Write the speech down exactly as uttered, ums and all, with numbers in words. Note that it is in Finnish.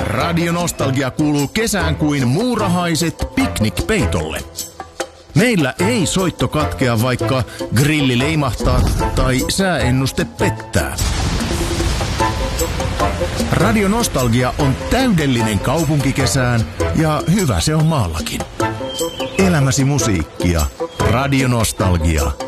Radio Nostalgia kuuluu kesään kuin muurahaiset piknikpeitolle. Meillä ei soitto katkea, vaikka grilli leimahtaa tai sääennuste pettää. Radio Nostalgia on täydellinen kaupunkikesään ja hyvä se on maallakin. Elämäsi musiikkia. Radio Nostalgia.